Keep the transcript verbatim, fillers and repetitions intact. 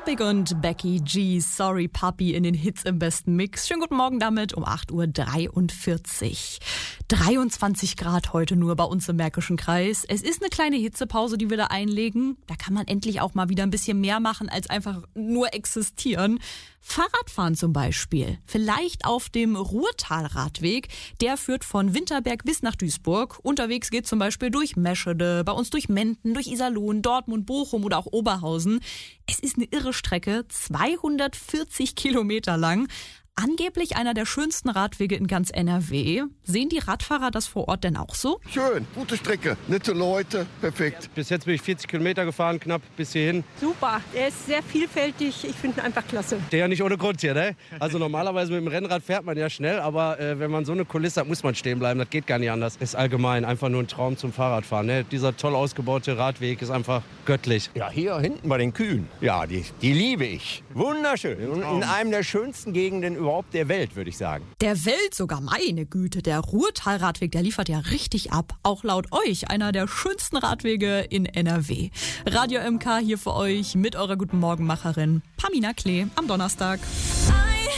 Topic und Becky G, Sorry Puppy in den Hits im besten Mix. Schönen guten Morgen damit um acht Uhr dreiundvierzig. dreiundzwanzig Grad heute nur bei uns im Märkischen Kreis. Es ist eine kleine Hitzepause, die wir da einlegen. Da kann man endlich auch mal wieder ein bisschen mehr machen, als einfach nur existieren. Fahrradfahren zum Beispiel. Vielleicht auf dem Ruhrtalradweg. Der führt von Winterberg bis nach Duisburg. Unterwegs geht zum Beispiel durch Meschede, bei uns durch Menden, durch Iserlohn, Dortmund, Bochum oder auch Oberhausen. Es ist eine irre Strecke, zweihundertvierzig Kilometer lang. Angeblich einer der schönsten Radwege in ganz N R W. Sehen die Radfahrer das vor Ort denn auch so? Schön, gute Strecke, nette Leute, perfekt. Bis jetzt bin ich vierzig Kilometer gefahren, knapp bis hierhin. Super, er ist sehr vielfältig, ich finde ihn einfach klasse. Der ja nicht ohne Grund hier, ne? Also normalerweise mit dem Rennrad fährt man ja schnell, aber äh, wenn man so eine Kulisse hat, muss man stehen bleiben, das geht gar nicht anders. Ist allgemein einfach nur ein Traum zum Fahrradfahren, ne? Dieser toll ausgebaute Radweg ist einfach göttlich. Ja, hier hinten bei den Kühen, ja, die, die liebe ich. Wunderschön, und in einem der schönsten Gegenden überhaupt der Welt, würde ich sagen. Der Welt sogar, meine Güte. Der Ruhrtalradweg, der liefert ja richtig ab. Auch laut euch einer der schönsten Radwege in N R W. Radio M K hier für euch mit eurer Guten Morgenmacherin Pamina Klee am Donnerstag.